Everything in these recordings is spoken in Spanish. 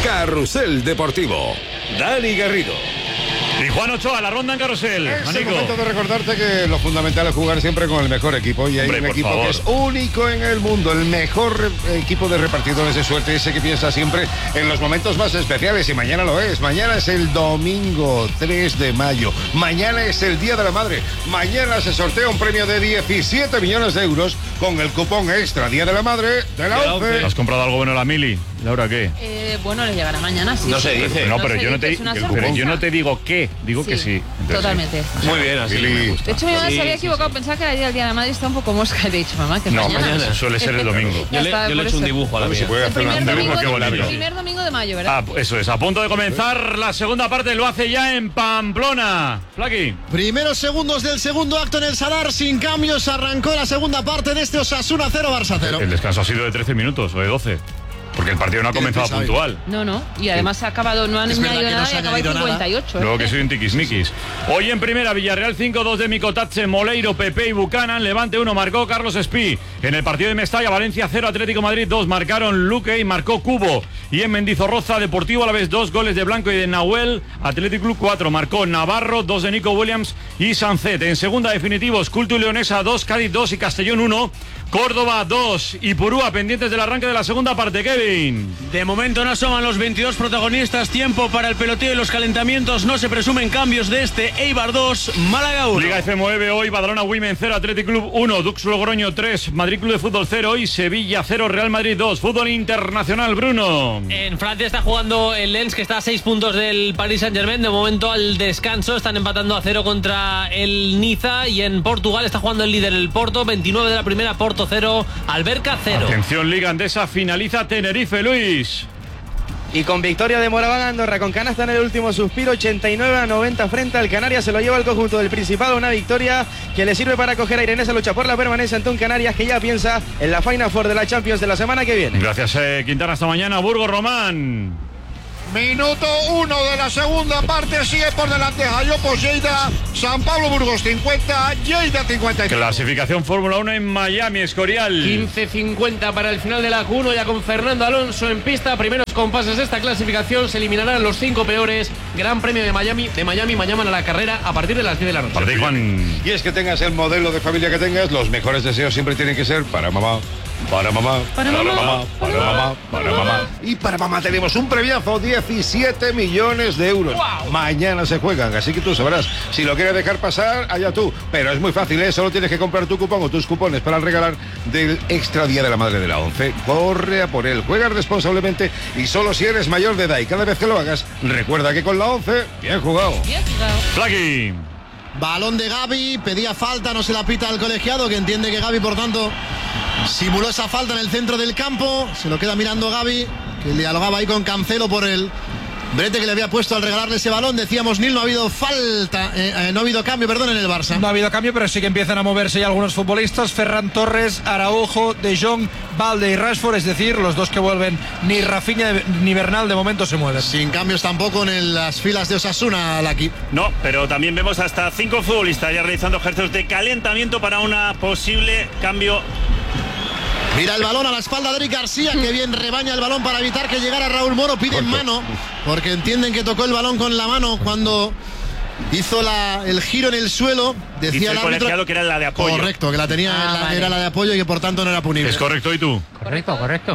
Carrusel Deportivo. Dani Garrido. Y Juan Ochoa, la ronda en Carrusel. Es el momento de recordarte que lo fundamental es jugar siempre con el mejor equipo. Y hay un equipo que es único en el mundo, el mejor equipo de repartidores de suerte, ese que piensa siempre en los momentos más especiales. Y mañana lo es. Mañana es el domingo 3 de mayo. Mañana es el Día de la Madre. Mañana se sortea un premio de 17 millones de euros con el cupón extra Día de la Madre de la ONCE. ¿Has comprado algo bueno a la Mili? ¿Laura qué? Bueno, le llegará mañana, sí. No se dice. No, pero yo no te digo qué, digo que sí. Entonces, totalmente. Sí. Muy bien, así me gusta. De hecho, mi mamá se había equivocado, pensaba que era el Día de la Madre, está un poco mosca. Y le he dicho, mamá, que mañana. Suele ser el domingo. Yo le he hecho un dibujo a la mía. El primer domingo de mayo, ¿verdad? Eso es, a punto de comenzar la segunda parte, lo hace ya en Pamplona. Flaqui. Primeros segundos del segundo acto en el Sadar, sin cambios, arrancó la segunda parte de este Osasuna 0, Barça 0. El descanso ha sido de 13 minutos o de 12. Porque el partido no ha comenzado puntual. No. Y además se ha acabado, no han añadido nada y ha acabado el 58. Luego que soy un tiquismiquis. Hoy en primera, Villarreal 5-2 de Micotache, Moleiro, Pepe y Buchanan. Levante 1, marcó Carlos Espí. En el partido de Mestalla, Valencia 0, Atlético Madrid 2, marcaron Luque y marcó Cubo. Y en Mendizorroza, Deportivo Alavés 2, goles de Blanco y de Nahuel. Atlético Club 4, marcó Navarro, 2 de Nico Williams y Sancet. En segunda, definitivos, Culto y Leonesa 2, Cádiz 2 y Castellón 1. Córdoba 2 y Purúa pendientes del arranque de la segunda parte, Kevin. De momento no asoman los 22 protagonistas. Tiempo para el peloteo y los calentamientos. No se presumen cambios de este. Eibar 2, Málaga 1. Liga F9 hoy, Badalona Women 0, Athletic Club 1, Dux Logroño 3, Madrid Club de Fútbol 0 y Sevilla 0, Real Madrid 2. Fútbol internacional, Bruno. En Francia está jugando el Lens, que está a 6 puntos del Paris Saint-Germain. De momento al descanso están empatando a 0 contra el Niza. Y en Portugal está jugando el líder, el Porto, 29 de la primera, Porto 0, Alberca 0. Atención, Liga Andesa, finaliza Tenerife, Luis. Y con victoria de Moraván Andorra con canasta en el último suspiro, 89-90 frente al Canarias. Se lo lleva el conjunto del Principado, una victoria que le sirve para coger aire en esa lucha por la permanencia ante un Canarias que ya piensa en la Final Four de la Champions de la semana que viene. Gracias, Quintana, hasta mañana. Burgos Román. Minuto 1 de la segunda parte, sigue por delante Jayopos Lleida, San Pablo Burgos 50, Lleida 53. Clasificación Fórmula 1 en Miami, Escorial. 15:50 para el final de la Q1, ya con Fernando Alonso en pista. Primeros compases de esta clasificación, se eliminarán los 5 peores. Gran Premio de Miami, mañana a la carrera a partir de las 10 de la noche. Para ti, Juan. Y es que tengas el modelo de familia que tengas, los mejores deseos siempre tienen que ser para mamá. Para mamá, para mamá, para mamá, para mamá. Y para mamá tenemos un premiazo, 17 millones de euros. ¡Wow! Mañana se juegan, así que tú sabrás. Si lo quieres dejar pasar, allá tú. Pero es muy fácil, ¿eh? Solo tienes que comprar tu cupón o tus cupones para regalar del Extra Día de la Madre de la ONCE. Corre a por él, juega responsablemente y solo si eres mayor de edad. Y cada vez que lo hagas, recuerda que con la ONCE, bien jugado. Bien jugado. Flaqui. Balón de Gavi, pedía falta, no se la pita al colegiado, que entiende que Gavi, por tanto, simuló esa falta en el centro del campo. Se lo queda mirando Gavi, que dialogaba ahí con Cancelo por el brete que le había puesto al regalarle ese balón. Decíamos, Nil, no ha habido falta, no ha habido cambio, en el Barça. No ha habido cambio, pero sí que empiezan a moverse ya algunos futbolistas. Ferran Torres, Araujo, De Jong, Balde y Rashford, es decir, los dos que vuelven, ni Rafinha ni Bernal de momento se mueven. Sin cambios tampoco en las filas de Osasuna, Laki. No, pero también vemos hasta 5 futbolistas ya realizando ejercicios de calentamiento para una posible cambio. Mira el balón a la espalda de Eric García, que bien rebaña el balón para evitar que llegara Raúl Moro. Piden mano, porque entienden que tocó el balón con la mano cuando hizo el giro en el suelo. Decía el árbitro que era la de apoyo. Correcto, que la tenía, vale. Era la de apoyo y que por tanto no era punible. ¿Es correcto y tú? Correcto.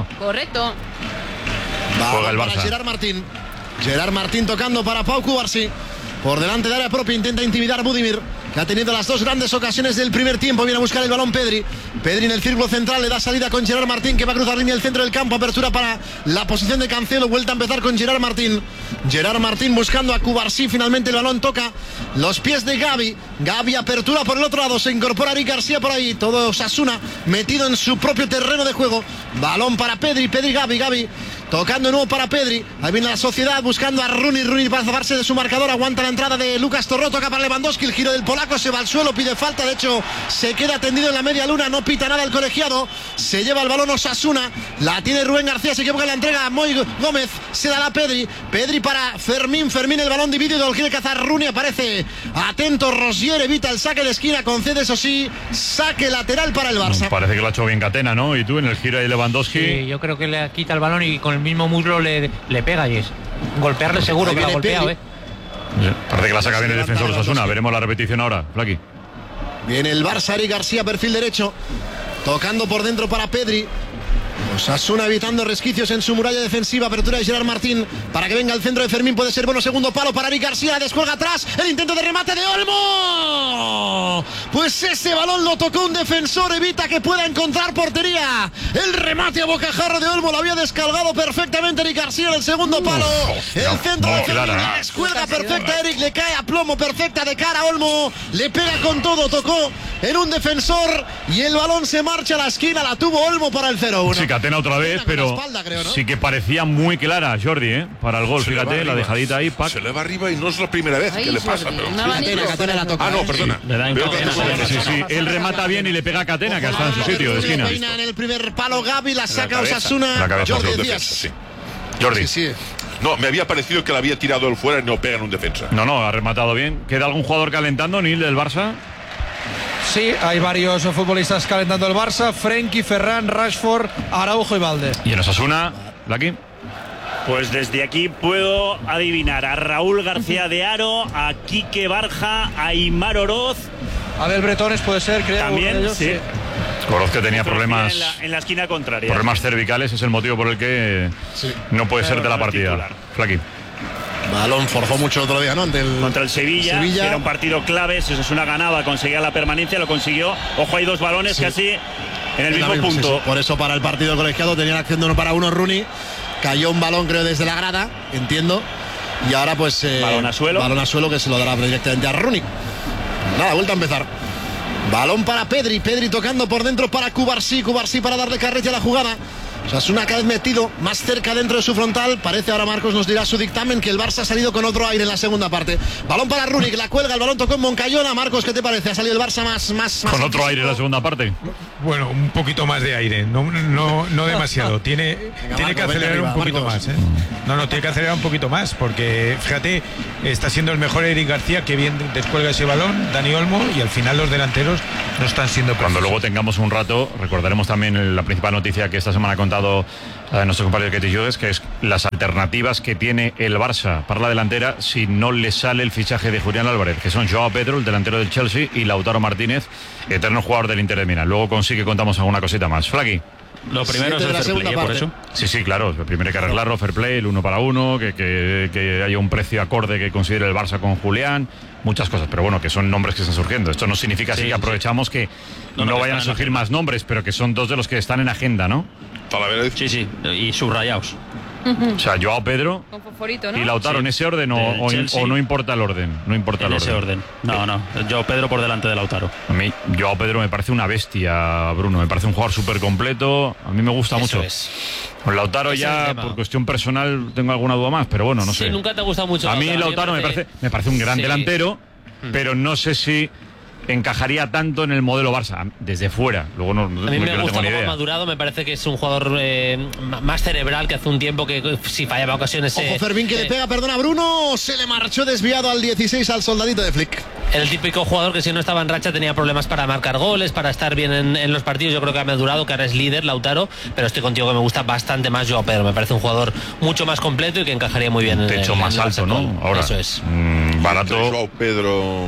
Juega el Barça. Gerard Martín. Gerard Martín tocando para Pau Cubarsí. Por delante de área propia intenta intimidar a Budimir, que ha tenido las dos grandes ocasiones del primer tiempo. Viene a buscar el balón Pedri. Pedri en el círculo central, le da salida con Gerard Martín, que va a cruzar línea del centro del campo. Apertura para la posición de Cancelo. Vuelta a empezar con Gerard Martín. Gerard Martín buscando a Cubarsí. Finalmente el balón toca los pies de Gavi. Gavi, apertura por el otro lado. Se incorpora Eric García por ahí. Todo Osasuna metido en su propio terreno de juego. Balón para Pedri. Gavi. Tocando de nuevo para Pedri. Ahí viene la Sociedad buscando a Rooney para zafarse de su marcador. Aguanta la entrada de Lucas Torró. Toca para Lewandowski. El giro del polaco. Se va al suelo. Pide falta. De hecho, se queda tendido en la media luna. No pita nada el colegiado. Se lleva el balón Osasuna. La tiene Rubén García. Se equivoca en la entrega. Moy Gómez. Se da la Pedri. Pedri para Fermín. El balón dividido. Lo quiere cazar Rooney. Aparece atento Rosier. Evita el saque de esquina. Concede, eso sí, saque lateral para el Barça. Parece que lo ha hecho bien Catena, ¿no? Y tú en el giro de Lewandowski. Sí, yo creo que le quita el balón y con con el mismo muslo le pega y es golpearle seguro que la ha golpeado, Parece que la saca bien el defensor Osasuna. Veremos la repetición ahora, Flaqui. Viene el Barça, Eric García, perfil derecho. Tocando por dentro para Pedri. Osasuna evitando resquicios en su muralla defensiva. Apertura de Gerard Martín para que venga el centro de Fermín. Puede ser bueno. Segundo palo para Eric García. Descuelga atrás. El intento de remate de Olmo. Pues ese balón lo tocó un defensor. Evita que pueda encontrar portería. El remate a bocajarro de Olmo. Lo había descargado perfectamente Eric García en el segundo palo. El centro de Fermín. Descuelga perfecta Eric. Le cae a plomo perfecta de cara a Olmo. Le pega con todo. Tocó en un defensor. Y el balón se marcha a la esquina. La tuvo Olmo para el 0-1. Sí, Catena otra vez, pero espalda, creo, ¿no? Sí que parecía muy clara Jordi, para el gol. Fíjate, la dejadita ahí, se le va arriba y no es la primera vez que le pasa. Pero... Catena la toca. No, perdona. Sí, él remata bien y le pega a Catena, que está en su sitio de esquina. En el primer palo Gavi, la saca Osasuna. Jordi. Sí. No, me había parecido que le había tirado el fuera y no pega en un defensa. No, ha rematado bien. ¿Queda algún jugador calentando, Nil, del Barça? Sí, hay varios futbolistas calentando el Barça. Frenkie, Ferran, Rashford, Araujo y Valde. ¿Y en Osasuna, Laki? Pues desde aquí puedo adivinar a Raúl García de Haro, a Quique Barja, a Aimar Oroz. Abel Bretones puede ser, creo. También, sí. Oroz, que tenía problemas en la esquina contraria. Problemas cervicales, es el motivo por el que no puede ser de la partida. Flaqui. Balón forzó mucho el otro día, ¿no? Contra el Sevilla, que era un partido clave. Si Osasuna ganaba, conseguía la permanencia, lo consiguió. Ojo, hay dos balones casi en el mismo punto. Por eso para el partido colegiado tenían acción de uno para uno. Rooney cayó un balón, creo, desde la grada, entiendo. Y ahora pues balón a suelo que se lo dará directamente a Rooney. Nada, vuelta a empezar. Balón para Pedri tocando por dentro para Cubarsí para darle carrete a la jugada. Osasuna cada vez metido más cerca dentro de su frontal. Parece, ahora Marcos nos dirá su dictamen, que el Barça ha salido con otro aire en la segunda parte. Balón para Rooney, que la cuelga, el balón tocó en Moncayona. Marcos, ¿qué te parece? ¿Ha salido el Barça más con otro aire en la segunda parte? Bueno, un poquito más de aire, no demasiado. Tiene que acelerar un poquito más. No, tiene que acelerar un poquito más, porque fíjate, está siendo el mejor Eric García, que bien descuelga ese balón, Dani Olmo, y al final los delanteros no están siendo precisos. Cuando luego tengamos un rato, recordaremos también la principal noticia que esta semana ha contado nuestro compañero Ketty Hughes, que es las alternativas que tiene el Barça para la delantera si no le sale el fichaje de Julián Álvarez, que son Joao Pedro, el delantero del Chelsea, y Lautaro Martínez, eterno jugador del Inter de Milán. Luego sí que contamos alguna cosita más. Flaqui. Lo primero es el fair play, por eso. Sí, claro. Lo primero hay que arreglarlo, fair play, el 1 para 1, que haya un precio acorde que considere el Barça con Julián, muchas cosas, pero bueno, que son nombres que están surgiendo. Esto no significa así que aprovechamos que no vayan a surgir más nombres, pero que son dos de los que están en agenda, ¿no? Sí, y subrayados. O sea, Joao Pedro y Lautaro, ¿en ese orden o no importa el orden? No importa el orden. En ese orden. No. Joao Pedro por delante de Lautaro. A mí, Joao Pedro me parece una bestia, Bruno. Me parece un jugador súper completo. A mí me gusta mucho. Con Lautaro ya, por cuestión personal, tengo alguna duda más, pero bueno, no sé. Sí, nunca te ha gustado mucho. A mí Lautaro me parece un gran delantero, pero no sé si encajaría tanto en el modelo Barça desde fuera. Luego a mí me gusta cómo ha madurado. Me parece que es un jugador más cerebral, que hace un tiempo que si fallaba ocasiones. Ojo, Fermín, que le pega, perdona, Bruno. Se le marchó desviado al 16 al soldadito de Flick. El típico jugador que si no estaba en racha tenía problemas para marcar goles, para estar bien en los partidos. Yo creo que ha madurado, que ahora es líder, Lautaro, pero estoy contigo, que me gusta bastante más Joao Pedro. Me parece un jugador mucho más completo y que encajaría muy bien. Techo más alto, ¿no? Ahora, eso es. Barato. Joao Pedro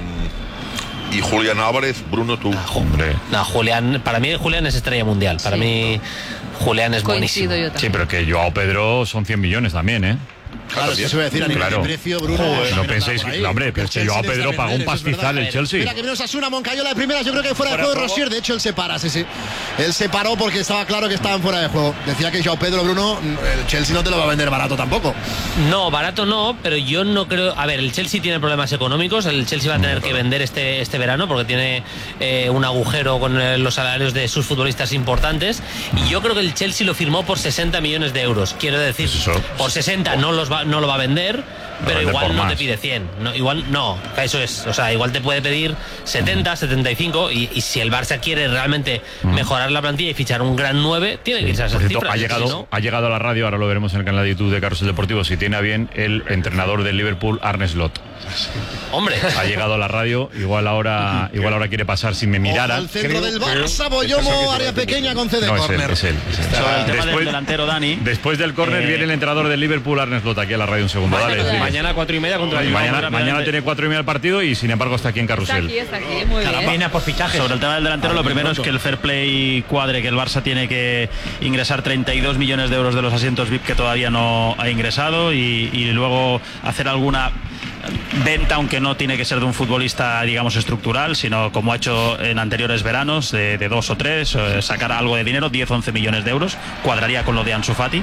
y Julián Álvarez, Bruno, tú. Hombre. No, Julián, para mí Julián es estrella mundial. Para mí Julián es buenísimo. Sí, pero que Joao Pedro son 100 millones también, ¿eh? Claro, eso se va a decir a nivel de precio, Bruno. No penséis que, hombre, pero que Joao Pedro pagó un pastizal el Chelsea. Mira que menos Osasuna, Moncayola de primeras, yo creo que fuera de juego de Rosier. De hecho, él se para, sí. Él se paró porque estaba claro que estaban fuera de juego. Decía que Joao Pedro, Bruno, el Chelsea no te lo va a vender barato tampoco. No, barato no, pero yo no creo. A ver, el Chelsea tiene problemas económicos. El Chelsea va a tener que vender este verano porque tiene un agujero con los salarios de sus futbolistas importantes. Y yo creo que el Chelsea lo firmó por 60 millones de euros. Quiero decir, por 60 no lo va a vender, pero igual no te pide 100. Igual no, eso es. O sea, igual te puede pedir 70, 75. Y si el Barça quiere realmente mejorar la plantilla y fichar un gran 9, tiene que irse a esas cifras. Ha llegado a la radio, ahora lo veremos en el canal de YouTube de Carrusel Deportivo, si tiene a bien, el entrenador del Liverpool, Arne Slot. Hombre, ha llegado a la radio, igual ahora quiere pasar sin me mirara. Al centro del Barça, Boyomo, área pequeña con CD córner. Es él. Sobre el tema del delantero, Dani. Después del córner viene el entrenador del Liverpool, Arne Slot, aquí a la radio un segundo. Mañana 4:30 contra el Mañana tiene 4:30 el partido y sin embargo está aquí en Carrusel. Está aquí, muy bien. Por fichajes. Sobre el tema del delantero, lo primero es que el fair play cuadre, que el Barça tiene que ingresar 32 millones de euros de los asientos VIP que todavía no ha ingresado y luego hacer alguna venta, aunque no tiene que ser de un futbolista, digamos, estructural, sino como ha hecho en anteriores veranos, de 2 o 3, sacar algo de dinero, 10-11 millones de euros, cuadraría con lo de Ansu Fati,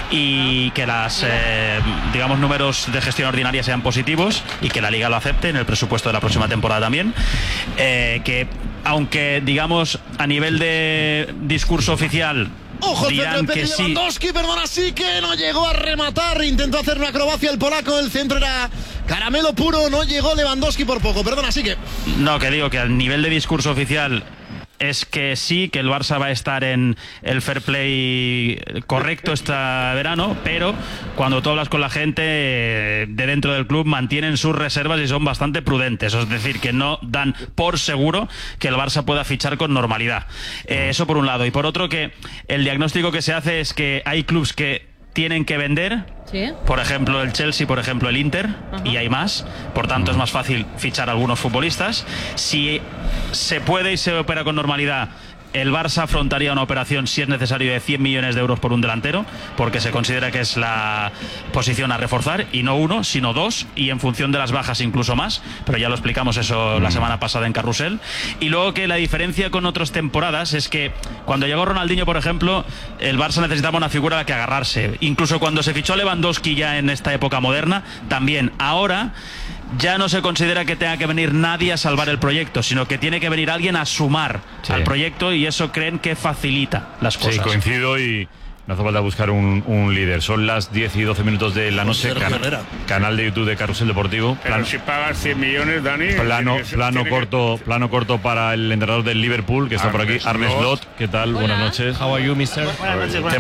y que las, digamos, números de gestión ordinaria sean positivos y que la Liga lo acepte en el presupuesto de la próxima temporada también, que aunque, digamos, a nivel de discurso oficial Ojo, dirán que sí. Lewandowski, perdona, sí que no llegó a rematar, intentó hacer una acrobacia el polaco, el centro era caramelo puro, no llegó Lewandowski por poco, perdona, sí que... No, que digo que a nivel de discurso oficial es que sí, que el Barça va a estar en el fair play correcto este verano, pero cuando tú hablas con la gente de dentro del club mantienen sus reservas y son bastante prudentes, es decir, que no dan por seguro que el Barça pueda fichar con normalidad. Eso por un lado. Y por otro, que el diagnóstico que se hace es que hay clubs que tienen que vender, ¿sí? Por ejemplo el Chelsea, por ejemplo el Inter, y hay más, por tanto es más fácil fichar a algunos futbolistas. Si se puede y se opera con normalidad, el Barça afrontaría una operación, si es necesario, de 100 millones de euros por un delantero, porque se considera que es la posición a reforzar, y no uno, sino dos, y en función de las bajas incluso más, pero ya lo explicamos eso la semana pasada en Carrusel. Y luego que la diferencia con otras temporadas es que cuando llegó Ronaldinho, por ejemplo, el Barça necesitaba una figura a la que agarrarse. Incluso cuando se fichó Lewandowski ya en esta época moderna, también. Ahora ya no se considera que tenga que venir nadie a salvar el proyecto, sino que tiene que venir alguien a sumar al proyecto, y eso creen que facilita las cosas. Sí, coincido, y no hace falta buscar un líder. Son las 10 y 12 minutos de la noche. Canal de YouTube de Carrusel Deportivo. Pero si pagas 100 millones, Dani. Plano corto para el entrenador del Liverpool, que está por aquí, Arne Slot. ¿Qué tal? Buenas noches. How are you, mister? Buenas noches.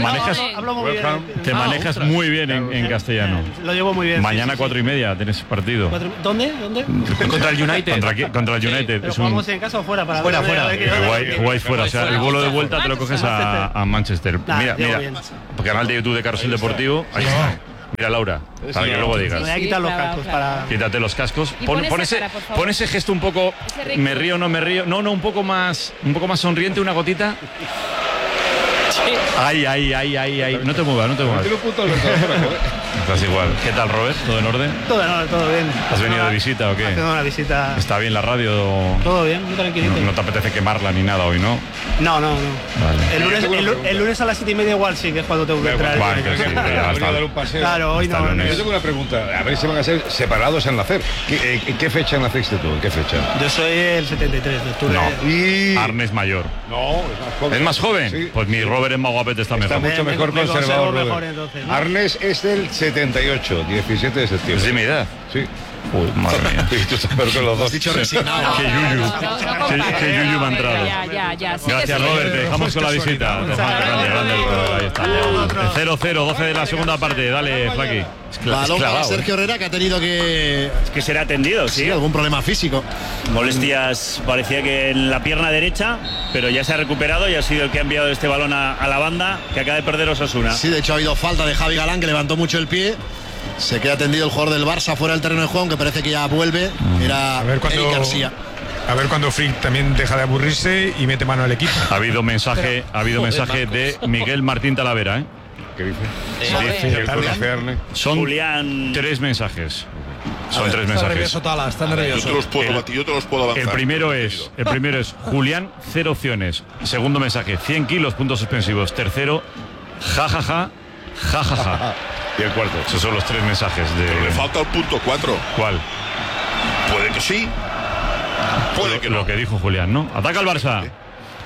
Te manejas muy bien en castellano. Lo llevo muy bien. Mañana 4:30 tienes partido. ¿Dónde? Contra el United. Contra el United. ¿Pero jugamos en casa o fuera? Fuera. Jugáis fuera. O sea, el vuelo de vuelta te lo coges a Manchester. Mira. Canal de YouTube de Carrusel Deportivo. Ahí está. Mira, Laura, para que luego digas. Me voy a quitar los cascos para... Quítate los cascos. Pon ese gesto un poco. Me río, no me río. No, un poco más sonriente, una gotita. Ay. No te muevas. Estás igual. ¿Qué tal, Robert? ¿Todo en orden? Todo bien. ¿Has venido de visita o qué? Haciendo una visita. ¿Está bien la radio? Todo bien, muy tranquilito. No te apetece quemarla ni nada hoy, ¿no? No. Vale. El lunes a las 7:30 igual sí, que es cuando tengo que entrar. Vale, que sí, ya está. Dar un paseo. Claro, hoy no. Yo tengo una pregunta. A ver si van a ser separados en nacer. ¿En qué fecha naciste tú? ¿En qué fecha? Yo soy el 73 de octubre. No. Arne es mayor. No, es más joven. ¿Es más joven? Sí. Pues mi Robert es más guapete, está mejor. Está mucho mejor conservado. Mejor, entonces, ¿no? Arnes es del 78, 17 de septiembre. ¿Es de mi edad? Sí. Uy, madre mía. Y tú estás peor que los dos. Has dicho resignado. Qué yuyu me ha entrado. Ya. Gracias, Robert. Te dejamos con la visita. Grande. Ahí está. 0-0, 12 de la segunda parte. Dale, Flaqui. Balón para Sergio Herrera, que ha tenido que será atendido, sí. Algún problema físico. Molestias, parecía que en la pierna derecha, pero ya se ha recuperado y ha sido el que ha enviado este balón a la banda, que acaba de perder Osasuna. Sí, de hecho ha habido falta de Javi Galán, que levantó mucho el pie. Se queda tendido el jugador del Barça fuera del terreno de juego, que parece que ya vuelve. Era Eric García. A ver cuando Frick también deja de aburrirse y mete mano al equipo. Ha habido mensaje de Miguel Martín Talavera, ¿eh? ¿Qué dice? Son Julián. 3 mensajes. Son 3 mensajes. Está nervioso. Yo te los puedo avanzar. El primero es Julián, 0 opciones. Segundo mensaje, 100 kilos, puntos suspensivos. Tercero, jajaja. Y el cuarto. Esos son los 3 mensajes de... Pero le falta el punto 4. ¿Cuál? Puede que sí. Puede que no. Lo que dijo Julián, ¿no? Ataca al Barça.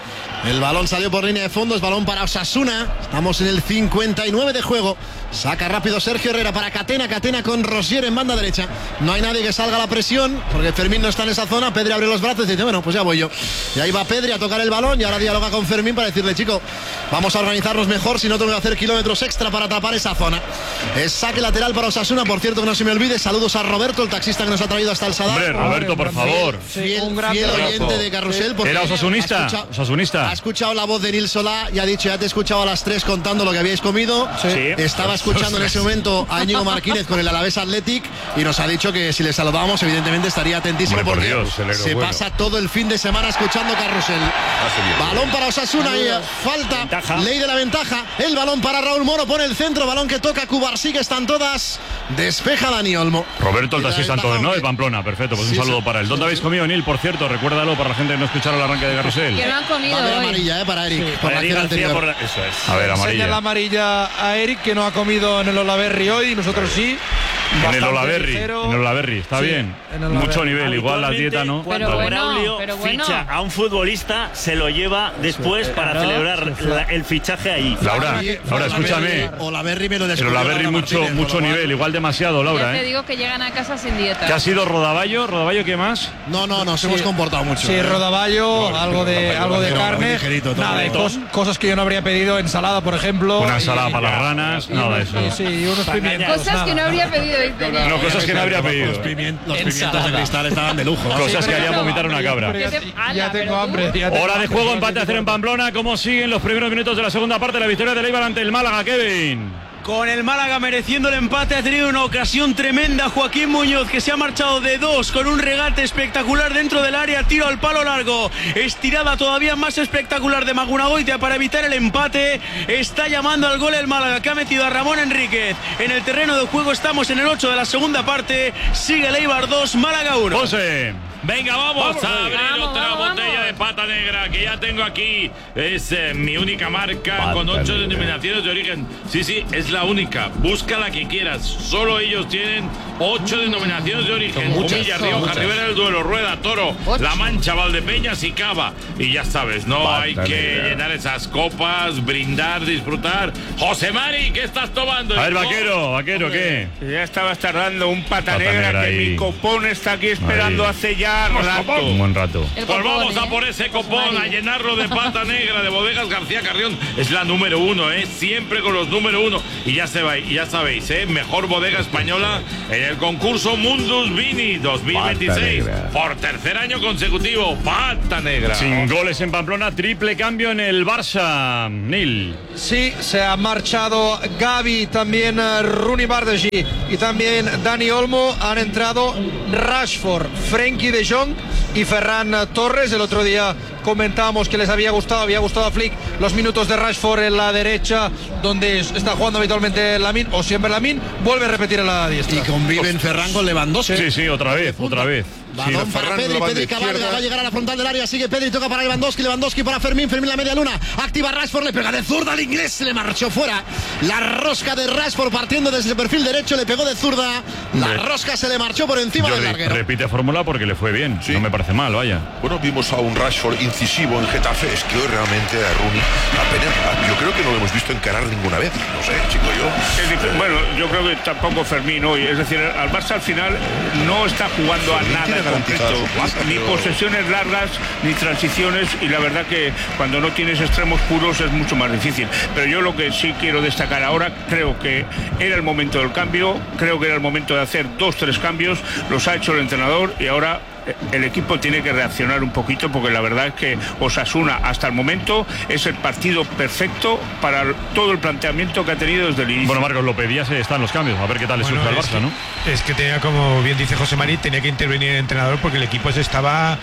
El balón salió por línea de fondo, es balón para Osasuna. Estamos en el 59 de juego. Saca rápido Sergio Herrera para Catena. Catena con Rosier en banda derecha. No hay nadie que salga a la presión porque Fermín no está en esa zona. Pedri abre los brazos y dice, bueno, pues ya voy yo. Y ahí va Pedri a tocar el balón y ahora dialoga con Fermín para decirle, chico, vamos a organizarnos mejor, si no tengo que hacer kilómetros extra para tapar esa zona. Es saque lateral para Osasuna. Por cierto, que no se me olvide, saludos a Roberto, el taxista que nos ha traído hasta el Sadar. Hombre, Roberto, por favor. Fiel oyente de Carrusel. Era osasunista. Ha escuchado la voz de Nil Solá y ha dicho, ya te he escuchado a las 3 contando lo que habíais comido. Sí. Estaba escuchando en ese momento a Íñigo Martínez con el Alavés Athletic y nos ha dicho que si le saludábamos evidentemente estaría atentísimo. Hombre, porque Dios, se pasa todo el fin de semana escuchando Carrusel. Balón para Osasuna y falta, ley de la ventaja. El balón para Raúl Moro, pone el centro, balón que toca Cubarsí, que están todas. Despeja Dani Olmo. Roberto, el taxista entonces, ¿no? De Pamplona, perfecto, pues un saludo para él. ¿Dónde habéis comido, Nil? Por cierto, recuérdalo para la gente que no escucharon el arranque de Carrusel. Que no han comido hoy. Amarilla, para Eric. Sí, por la acción anterior. Eso es. A ver, amarilla. Enseña la amarilla a Eric, que no ha comido en el Olaberri hoy, y nosotros sí. En el Olaberri, está bien. Mucho nivel, igual la dieta no. Cuando Braulio ficha a un futbolista, se lo lleva después para celebrar el fichaje ahí. Laura, escúchame. Olaberri me lo el Olaberri mucho nivel, igual demasiado, Laura. Ya te digo que llegan a casa sin dieta. ¿Qué ha sido Rodaballo? ¿Rodaballo qué más? No, nos hemos comportado mucho. Sí, Rodaballo, algo de carne. Nada, cosas que yo no habría pedido, ensalada, por ejemplo. Una ensalada para las ranas, nada de eso. Sí, unos pimientos. Cosas que no habría pedido. No, cosas que no habría pedido. Los pimientos de cristal estaban de lujo. Cosas que harían vomitar una cabra. Ya tengo hambre. Hora de juego, empate a 0 en Pamplona. ¿Cómo siguen los primeros minutos de la segunda parte? La victoria del Eibar ante el Málaga, Kevin. Con el Málaga mereciendo el empate, ha tenido una ocasión tremenda Joaquín Muñoz, que se ha marchado de 2 con un regate espectacular dentro del área, tiro al palo largo, estirada todavía más espectacular de Magunagoitia para evitar el empate. Está llamando al gol el Málaga, que ha metido a Ramón Enríquez en el terreno de juego. Estamos en el 8 de la segunda parte, sigue el Eibar 2, Málaga 1. José. Venga, vamos a abrir otra botella de pata negra que ya tengo aquí. Es mi única marca Pata con 8 negra. denominaciones de origen. Sí, es la única. Busca la que quieras. Solo ellos tienen 8 denominaciones de origen. Humilla, Rioja, Ribera del Duero, Rueda, Toro, La Mancha, Valdepeñas y Cava. Y ya sabes, no Pata hay que negra. llenar esas copas, brindar, disfrutar. José Mari, ¿qué estás tomando? A ver, hijo? vaquero, ¿qué? Ya estabas tardando un pata Pata negra negra que ahí. mi copón está aquí esperando Ahí. hace ya rato. Un buen rato. Pues vamos a por ese copón, a llenarlo de pata negra de Bodegas García Carrión. Es la número 1, siempre con los número 1. Y ya sabéis, mejor bodega española en el concurso Mundus Vini 2026. Por tercer año consecutivo, pata negra. Sin goles en Pamplona, triple cambio en el Barça. Nil. Sí, se ha marchado Gavi, también Rooney Bardghji y también Dani Olmo. Han entrado Rashford, Frenkie de Jong y Ferran Torres. El otro día comentábamos que les había gustado a Flick los minutos de Rashford en la derecha, donde está jugando habitualmente Lamine, o siempre Lamine, vuelve a repetir en la diestra. Y conviven Ferran con Lewandowski. Sí, otra vez. Balón para Pedri cabalga, va a llegar a la frontal del área, sigue Pedri, toca para Lewandowski para Fermín la media luna, activa Rashford, le pega de zurda al inglés, se le marchó fuera, la rosca de Rashford partiendo desde el perfil derecho, le pegó de zurda, la rosca se le marchó por encima del larguero. Repite fórmula porque le fue bien, no me parece mal, vaya. Bueno, vimos a un Rashford incisivo en Getafe. Es que hoy realmente a Rooney apenas, yo creo que no lo hemos visto encarar ninguna vez. No sé, chico, yo. Bueno, yo creo que tampoco Fermín hoy. Es decir, al Barça al final no está jugando a nada concreto. Ni posesiones largas, ni transiciones. Y la verdad que cuando no tienes extremos puros es mucho más difícil. Pero yo lo que sí quiero destacar ahora, creo que era el momento del cambio. Creo que era el momento de hacer 2-3 cambios. Los ha hecho el entrenador y ahora el equipo tiene que reaccionar un poquito, porque la verdad es que Osasuna hasta el momento es el partido perfecto para todo el planteamiento que ha tenido desde el inicio. Bueno, Marcos, lo pedías, están los cambios, a ver qué tal le surge al Barça, ¿no? Es que tenía, como bien dice José Mari, tenía que intervenir el entrenador porque el equipo se estaba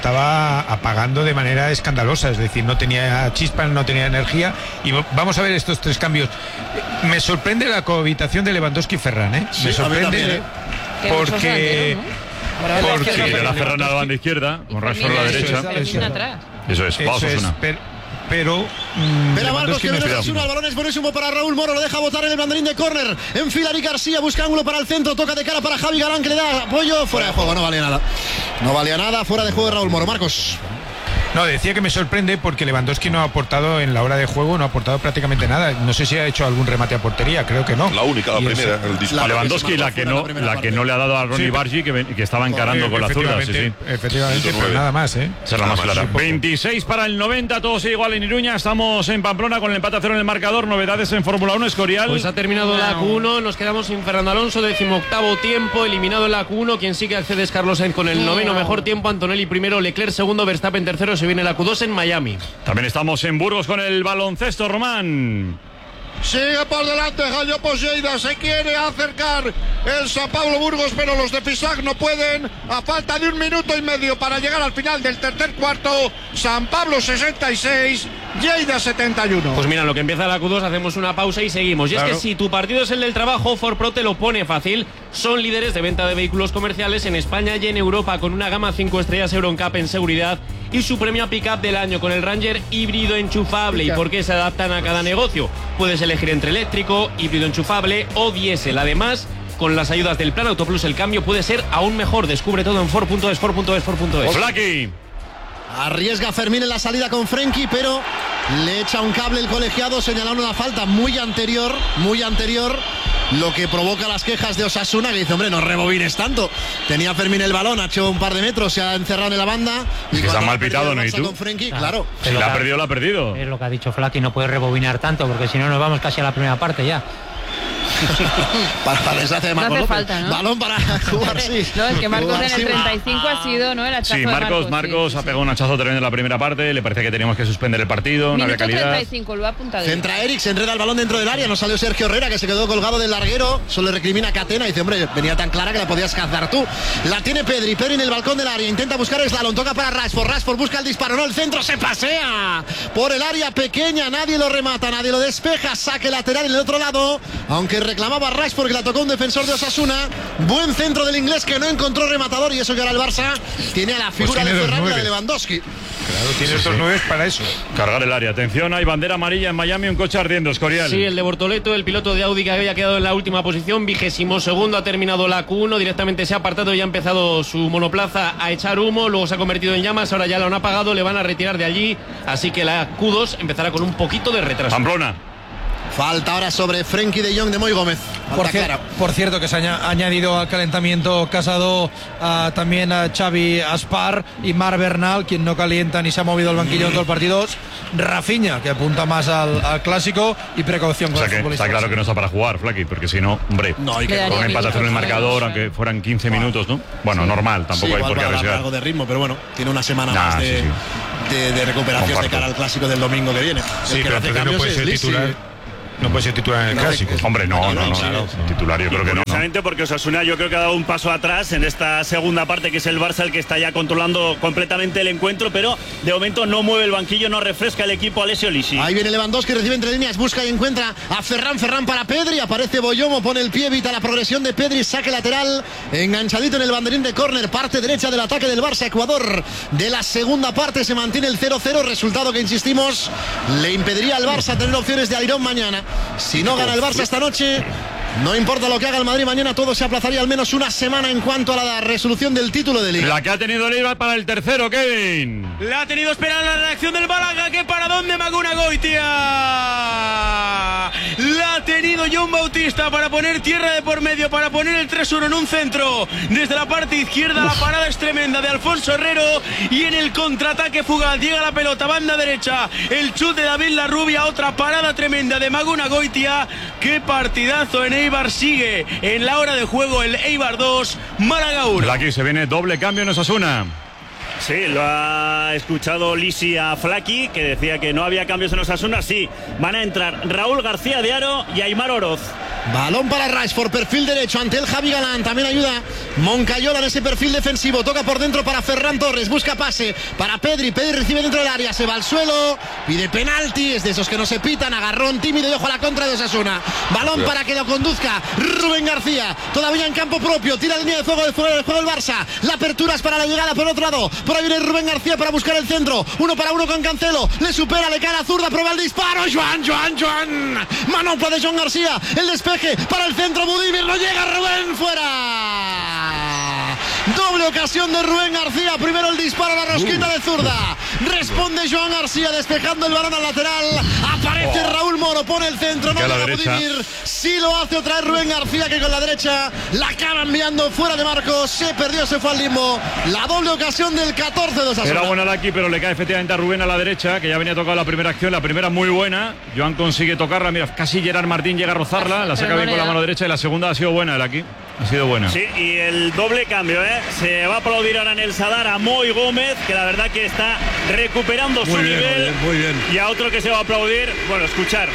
apagando de manera escandalosa, es decir, no tenía chispas, no tenía energía. Y vamos a ver estos 3 cambios. Me sorprende la cohabitación de Lewandowski y Ferran, ¿eh? Sí, me sorprende también, porque de la Ferran a la banda izquierda, con Rashford a la derecha. Eso es, pero Marcos, que viene Osasuna, el balón es buenísimo para Raúl Moro, lo deja botar en el banderín de córner, enfila Eric García, busca ángulo para el centro, toca de cara para Javi Galán, que le da apoyo, fuera de juego, no valía nada, fuera de juego de Raúl Moro. Marcos. No, decía que me sorprende porque Lewandowski no ha aportado en la hora de juego, no ha aportado prácticamente nada. No sé si ha hecho algún remate a portería, creo que no. La única, la primera, el disparo. Lewandowski, la que no le ha dado a Ronny Bargi, que estaba encarando con la zurda. Sí. Efectivamente, pero nada más, ¿eh? Será más clara. 26 para el 90, todo sigue igual en Iruña. Estamos en Pamplona con el empate a 0 en el marcador. Novedades en Fórmula 1, Escorial. Pues ha terminado la Q1, nos quedamos sin Fernando Alonso, 18º tiempo, eliminado en la Q1. Quien sí que accede es Carlos Sainz con el 9º mejor tiempo, Antonelli primero, Leclerc segundo, Verstappen tercero. Se viene la Q2 en Miami. También estamos en Burgos con el baloncesto, Román. Sigue por delante Jayo Poseida, se quiere acercar el San Pablo Burgos, pero los de Pisac no pueden. A falta de 1 minuto y medio para llegar al final del tercer cuarto, San Pablo 66, Lleida 71. Pues mira, lo que empieza la Q2, hacemos una pausa y seguimos. Y es que si tu partido es el del trabajo, Ford Pro te lo pone fácil. Son líderes de venta de vehículos comerciales en España y en Europa, con una gama 5 estrellas EuroNCAP en seguridad y su premio Pickup del año con el Ranger híbrido enchufable. ¿Y por qué se adaptan a cada negocio? Puedes elegir entre eléctrico, híbrido enchufable o diésel. Además, con las ayudas del Plan Autoplus, el cambio puede ser aún mejor. Descubre todo en Ford.es. Flaky. Arriesga Fermín en la salida con Frenkie, pero le echa un cable el colegiado, señalando una falta muy anterior, lo que provoca las quejas de Osasuna, que dice, hombre, no rebobines tanto. Tenía Fermín el balón, ha hecho un par de metros, se ha encerrado en la banda. Y que se ha mal pitado, ¿no? ¿Y tú? Con Frenkie, claro. Si la ha perdido, la ha perdido. Es lo que ha dicho Flaky, no puede rebobinar tanto, porque si no nos vamos casi a la primera parte ya. para deshace de Marcos no hace López. falta, ¿no? Balón para jugar, sí. No, es que Marcos en el 35 ha sido, ¿no? El hachazo sí, Marcos ha pegado un hachazo tremendo en la primera parte. Le parecía que teníamos que suspender el partido. No había calidad. 35, lo ha apuntado. Centra Eric, se enreda el balón dentro del área. No salió Sergio Herrera, que se quedó colgado del larguero. Solo le recrimina a Catena y dice, hombre, venía tan clara que la podías cazar tú. La tiene Pedri en el balcón del área. Intenta buscar el slalom. Toca para Rashford busca el disparo. No, el centro se pasea por el área pequeña. Nadie lo remata, nadie lo despeja. Saque lateral en el otro lado. Aunque reclamaba Rashford, que la tocó un defensor de Osasuna. Buen centro del inglés, que no encontró rematador, y eso que ahora el Barça tiene a la figura de Ferran y la de Lewandowski. Claro, tiene estos 9 para eso. Cargar el área. Atención, hay bandera amarilla en Miami, un coche ardiendo, Escorial. Sí, el de Bortoleto, el piloto de Audi, que había quedado en la última posición, 22º, ha terminado la Q1, directamente se ha apartado y ha empezado su monoplaza a echar humo, luego se ha convertido en llamas, ahora ya lo han apagado, le van a retirar de allí, así que la Q2 empezará con un poquito de retraso. Pamplona. Falta ahora sobre Frenkie de Jong de Moy Gómez. Por cierto, que se ha añadido al calentamiento Casado también a Xavi Aspar y Mar Bernal, quien no calienta ni se ha movido el banquillo en todo el partido. Rafinha, que apunta más al clásico, y precaución con el futbolista. Está claro que no está para jugar, Flaky, porque si no, hombre, no, hay que con empate en el marcador, aunque fueran 15 minutos, ¿no? Bueno, normal, tampoco hay por qué arriesgar. Algo de ritmo, pero bueno, tiene una semana más de recuperación de cara al clásico del domingo que viene. Sí, pero entonces no puede ser titular. No puede ser titular en el clásico. Hombre, no. Titular yo creo que no. Precisamente porque Osasuna yo creo que ha dado un paso atrás en esta segunda parte, que es el Barça el que está ya controlando completamente el encuentro, pero de momento no mueve el banquillo, no refresca el equipo Alessio Lisi. Ahí viene Lewandowski, recibe entre líneas, busca y encuentra a Ferran para Pedri, aparece Boyomo, pone el pie, evita la progresión de Pedri, saque lateral, enganchadito en el banderín de córner, parte derecha del ataque del Barça, Ecuador de la segunda parte, se mantiene el 0-0, resultado que, insistimos, le impediría al Barça tener opciones de airón mañana. Si no gana el Barça esta noche, no importa lo que haga el Madrid mañana, todo se aplazaría al menos una semana en cuanto a la resolución del título de Liga. La que ha tenido el Eibar para el tercero, Kevin. La ha tenido esperar la reacción del Málaga, que para dónde Maguna Goitia. La ha tenido John Bautista para poner tierra de por medio, para poner el 3-1 en un centro. Desde la parte izquierda la parada es tremenda de Alfonso Herrero, y en el contraataque fugaz llega la pelota, banda derecha, el chut de David Larrubia, otra parada tremenda de Maguna Goitia. Qué partidazo en Eibar, sigue en la hora de juego el Eibar 2, Málaga 1. Aquí se viene doble cambio en Osasuna. Sí, lo ha escuchado Lisi a Flaky, que decía que no había cambios en Osasuna. Sí, van a entrar Raúl García de Aro y Aimar Oroz. Balón para Rashford, perfil derecho ante el Javi Galán, también ayuda Moncayola en ese perfil defensivo, toca por dentro para Ferran Torres, busca pase para Pedri recibe dentro del área, se va al suelo, pide penalti, es de esos que no se pitan, agarrón tímido y ojo a la contra de Osasuna. Balón para que lo conduzca Rubén García, todavía en campo propio, tira línea de fuego del juego del Barça, la apertura es para la llegada por otro lado, por ahí viene Rubén García para buscar el centro, 1 para 1 con Cancelo, le supera, le cae la zurda, prueba el disparo, Joan, manopla de Joan García, el despeje para el centro, Budimir, no llega, Rubén, fuera. Doble ocasión de Rubén García, primero el disparo a la rosquita de zurda, Responde Joan García despejando el balón al lateral. Aparece Raúl Moro, pone el centro, no llega Budimir. Sí lo hace otra vez Rubén García, que con la derecha la acaba enviando fuera de marcos. Se perdió, se fue al limbo. La doble ocasión del 14 de Osasuna. Era buena la aquí, pero le cae efectivamente a Rubén a la derecha, que ya venía tocado la primera acción. La primera muy buena. Joan consigue tocarla. Mira, casi Gerard Martín llega a rozarla. La saca bien con la mano derecha y la segunda ha sido buena el aquí. Ha sido buena. Sí, y el doble cambio, se va a aplaudir ahora en el Sadar a Moi Gómez, que la verdad que está recuperando su nivel. Muy bien. Y a otro que se va a aplaudir, bueno, escuchar,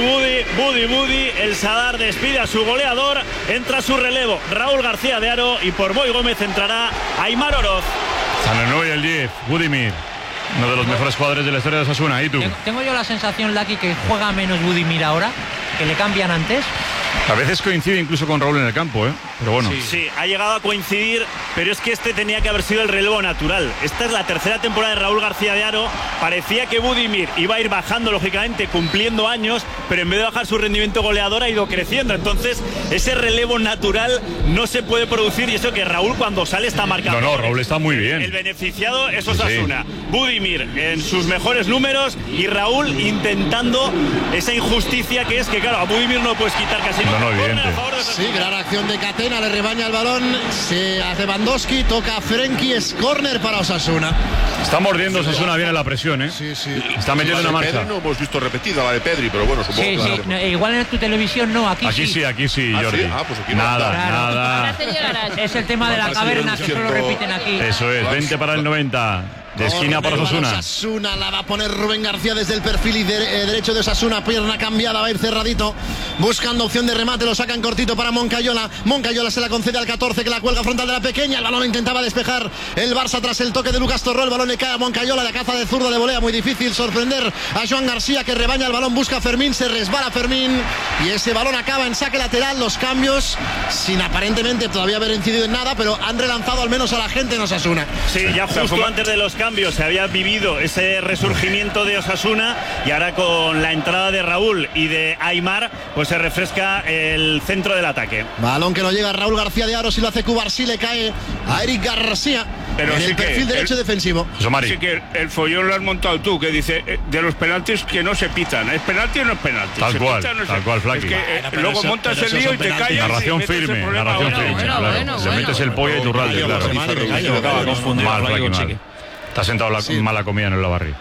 Budi, el Sadar despide a su goleador, entra su relevo Raúl García de Aro y por Moi Gómez entrará Aimar Oroz. San y el 10, Budimir, uno de los mejores jugadores de la historia de Osasuna. ¿Y tú? Tengo yo la sensación, Lucky, que juega menos Budimir ahora, que le cambian antes. A veces coincide incluso con Raúl en el campo, pero bueno. Sí, ha llegado a coincidir, pero es que este tenía que haber sido el relevo natural. Esta es la tercera temporada de Raúl García de Aro. Parecía que Budimir iba a ir bajando, lógicamente, cumpliendo años, pero en vez de bajar su rendimiento goleador ha ido creciendo. Entonces, ese relevo natural no se puede producir, y eso que Raúl cuando sale está marcado. No, Raúl está muy bien. El beneficiado es Osasuna. Budimir en sus mejores números y Raúl intentando esa injusticia que es que, claro, a Budimir no puedes quitar casi nada. No, evidente. Sí, gran acción de Catena, le rebaña el balón, se hace Lewandowski, toca a Frenkie, es córner para Osasuna. Está mordiendo Osasuna bien en la presión, Sí. Está metiendo una marcha. Pedri no hemos visto repetida la de Pedri, pero bueno, supongo que... Sí, no, igual en tu televisión no, aquí sí. Aquí sí, Jordi. ¿sí? Pues aquí no. Nada. Es el tema de la caverna, que solo repiten aquí. Eso es, 20 para el 90. De esquina para Osasuna. Osasuna la va a poner Rubén García desde el perfil y derecho de Osasuna. Pierna cambiada, va a ir cerradito. Buscando opción de remate, lo sacan cortito para Moncayola. Moncayola se la concede al 14, que la cuelga frontal de la pequeña. El balón intentaba despejar el Barça tras el toque de Lucas Torró. El balón le cae a Moncayola, la caza de zurda de volea. Muy difícil sorprender a Joan García, que rebaña el balón, busca a Fermín, se resbala Fermín. Y ese balón acaba en saque lateral. Los cambios, sin aparentemente todavía haber incidido en nada, pero han relanzado al menos a la gente en Osasuna. Sí, ya justo antes de los cambios se había vivido ese resurgimiento de Osasuna, y ahora con la entrada de Raúl y de Aimar, pues se refresca el centro del ataque. Balón que no llega a Raúl García de Aro, si lo hace Cubarsí, le cae a Eric García. Pero en sí el perfil derecho defensivo. Así que el follón lo has montado tú, que dice de los penaltis que no se pitan. ¿Es penalti o no es penalti? Tal cual, Flaky. Es que luego montas el lío y te callas. Narración firme, claro. Le metes el pollo y tu ralde, claro. Mal, Flaky. Está sentado mal la comida en el Lavarri.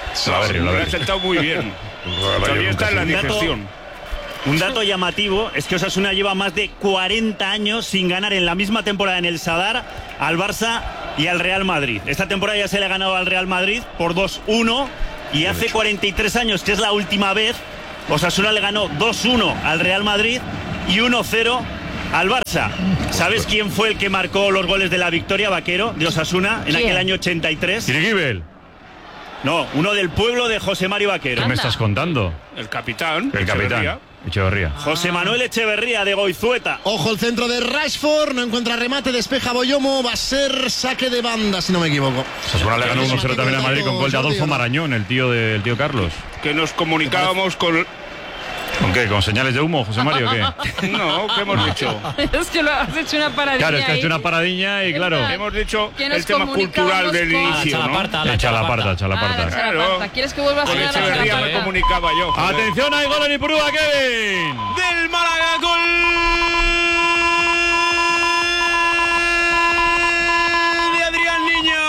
Lo ha sentado muy bien. Todavía está en la digestión. Un dato llamativo es que Osasuna lleva más de 40 años sin ganar en la misma temporada en el Sadar al Barça y al Real Madrid. Esta temporada ya se le ha ganado al Real Madrid por 2-1, y hace 43 años, que es la última vez, Osasuna le ganó 2-1 al Real Madrid y 1-0 al Barça. ¿Sabes quién fue el que marcó los goles de la victoria, Vaquero, de Osasuna en aquel año 83? Irigibel. No, uno del pueblo de José Mario Vaquero. ¿Qué me estás contando? El capitán. Echeverría. José Manuel Echeverría de Goizueta. Ojo el centro de Rashford, no encuentra remate, despeja Boyomo, va a ser saque de banda, si no me equivoco. Osasuna le ganó 1-0 también a Madrid con gol de Adolfo Marañón, el tío Carlos. Que nos comunicábamos con... ¿Con qué? ¿Con señales de humo, José Mario, o qué? No, ¿qué hemos dicho? Es que lo has hecho una paradilla. Claro, es que has hecho una paradiña y claro. Hemos dicho el tema cultural del inicio, ¿no? La Chalaparta. Claro. ¿Quieres que vuelva a sonar la Echeverría me comunicaba yo. Atención, hay gol en Ipurúa, Kevin. Del Málaga, gol de Adrián Niño.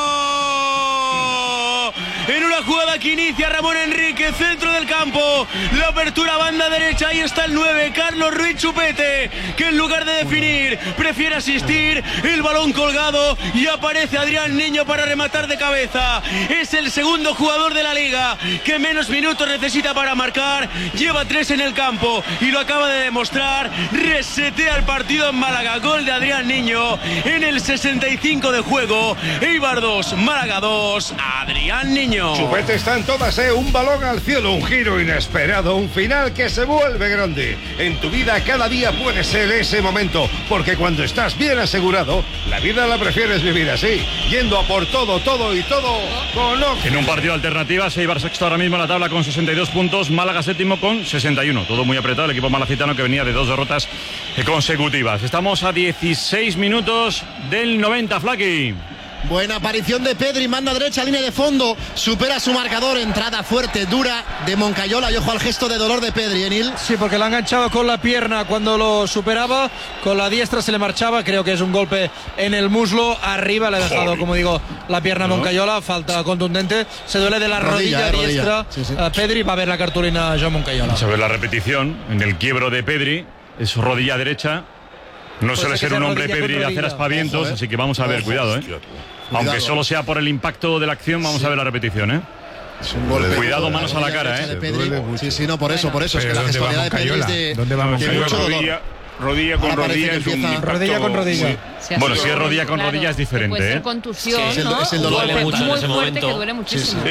En una jugada que inicia Ramón Enrique, centro del campo, la apertura banda derecha, ahí está el 9, Carlos Ruiz Chupete, que en lugar de definir prefiere asistir, el balón colgado y aparece Adrián Niño para rematar de cabeza. Es el segundo jugador de la liga que menos minutos necesita para marcar, lleva 3 en el campo y lo acaba de demostrar. Resetea el partido en Málaga, gol de Adrián Niño en el 65 de juego. Eibar 2, Málaga 2, Adrián Niño. Chupete está en todas, un balón al cielo, un giro inesperado, un final que se vuelve grande. En tu vida cada día puede ser ese momento, porque cuando estás bien asegurado, la vida la prefieres vivir así, yendo a por todo con Oxy. En un partido de alternativas, Eibar sexto ahora mismo en la tabla con 62 puntos, Málaga séptimo con 61. Todo muy apretado, el equipo malacitano que venía de 2 derrotas consecutivas. Estamos a 16 minutos del 90, Flaky. Buena aparición de Pedri, manda derecha, línea de fondo, supera su marcador, entrada fuerte, dura de Moncayola y ojo al gesto de dolor de Pedri, Enil. Sí, porque le ha enganchado con la pierna cuando lo superaba, con la diestra se le marchaba, creo que es un golpe en el muslo, arriba le ha dejado, como digo, la pierna a Moncayola, falta contundente, se duele de la rodilla diestra, sí. Pedri va a ver la cartulina Joan Moncayola. Vamos a ver la repetición, en el quiebro de Pedri, es rodilla derecha. No suele ser un hombre Pedri de hacer aspavientos, así que vamos a ver, cuidado, Aunque solo sea por el impacto de la acción, vamos a ver la repetición, Cuidado, manos a la cara, Sí, no, por eso, es que la gestualidad de Pedri es de... ¿Dónde vamos? Rodilla con rodilla es un impacto. Rodilla con rodilla. Bueno, si es rodilla con rodilla es diferente, Puede ser contusión, es el dolor duele mucho en muy ese fuerte momento. que duele muchísimo.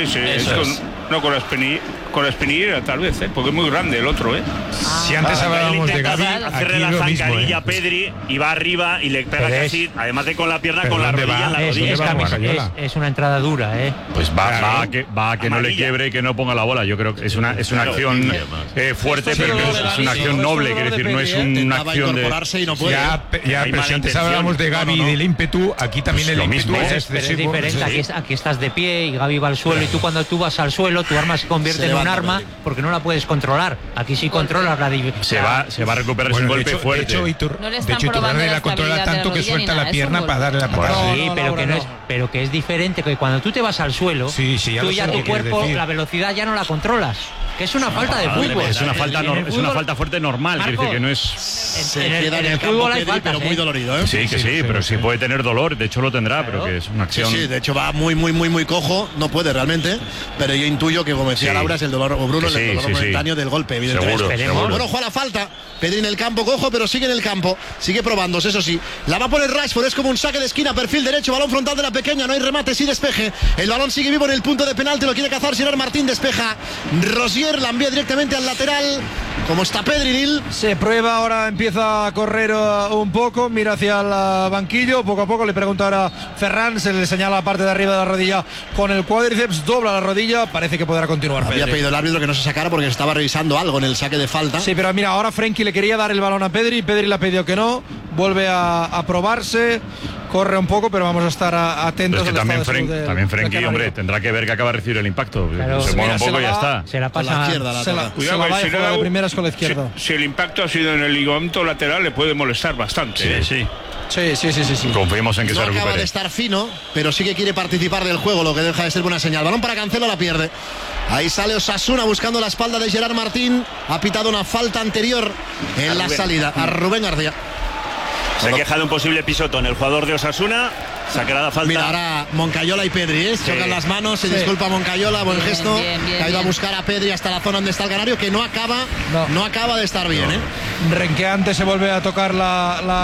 Con la espinillera tal vez, porque es muy grande el otro, Si antes hablábamos de Gavi, hacerle la zancadilla a Pedri y va arriba y le pega casi, además de con la pierna, con la rodilla en la rodilla. Es una entrada dura, Pues va a que no le quiebre y que no ponga la bola. Yo creo que es una acción fuerte, pero es una acción noble, quiere decir, no es una acción de... Y no puede. Pero si antes hablábamos de Gavi y del ímpetu, aquí también el ímpetu es excesivo. Pero es diferente, aquí estás de pie y Gavi va al suelo y tú cuando tú vas al suelo, tu arma se convierte en un arma porque no la puedes controlar. Aquí sí controlas la se va a recuperar sin golpe fuerte. De hecho, Iturralde la controla tanto que suelta la pierna para darle la patada. Sí, pero que es diferente, que cuando tú te vas al suelo, tú ya tu cuerpo, la velocidad ya no la controlas. Que es una falta de fútbol. Es una falta fuerte normal, quiere decir que no es... En el fútbol hay faltas, pero muy dolorido, Sí, pero sí puede tener dolor, de hecho lo tendrá, pero que es una acción... Sí, de hecho va muy cojo, no puede realmente, pero yo intuyo que, como decía Laura, es el dolor, o Bruno, el dolor momentáneo del golpe, evidentemente. Seguro. Bueno, juega la falta, Pedri en el campo, cojo, pero sigue en el campo, sigue probándose, eso sí. La va a poner Rashford, es como un saque de esquina, perfil derecho, balón frontal de la pequeña, no hay remate, sí despeje. El balón sigue vivo en el punto de penalti, lo quiere cazar Gerard Martín, despeja. Rosier la envía directamente al lateral. ¿Cómo está Pedri, Nil? Se prueba, ahora empieza a correr un poco, mira hacia el banquillo, poco a poco le pregunta ahora Ferran, se le señala la parte de arriba de la rodilla con el cuádriceps, dobla la rodilla, parece que podrá continuar. Había Pedri. pedido el árbitro que no se sacara porque estaba revisando algo en el saque de falta. Sí, pero mira, ahora Frenkie le quería dar el balón a Pedri, Pedri le ha pedido que no, vuelve a probarse, corre un poco, pero vamos a estar atentos. Pero es que también Frenkie, hombre, tendrá que ver que acaba de recibir el impacto. Claro, se mueve un poco y ya está. Se la pasa a la izquierda. Se la va a jugar de primeras con la izquierda. Si el impacto ha sido en el ligamento lateral, le puede molestar bastante. Sí. Confiemos en que no se recupere. Acaba de estar fino, pero sí que quiere participar del juego, lo que deja de ser buena señal. Balón para Cancelo, la pierde. Ahí sale Osasuna buscando la espalda de Gerard Martín. Ha pitado una falta anterior en la salida a Rubén García. Se queja de un posible pisotón el jugador de Osasuna. Sacará la falta. Mira, ahora Moncayola y Pedri, chocan las manos, se disculpa Moncayola, buen gesto. Que ha ido a buscar a Pedri hasta la zona donde está el canario, que no acaba de estar bien. Renqueante se vuelve a tocar la